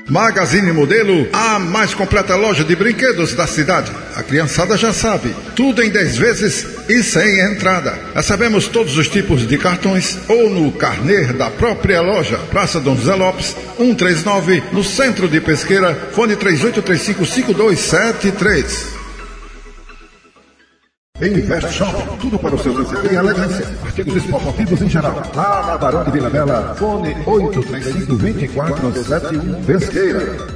Magazine Modelo, a mais completa loja de brinquedos da cidade. A criançada já sabe, tudo em 10 vezes e sem entrada. Recebemos todos os tipos de cartões ou no carnê da própria loja. Praça Dom José Lopes, 139, no centro de Pesqueira, fone 38355273. Invest Shop, tudo para o seu desempenho e elegância. Artigos esportivos em geral. Lá na Barão de Vila Bela, fone 835-2471, Pesqueira.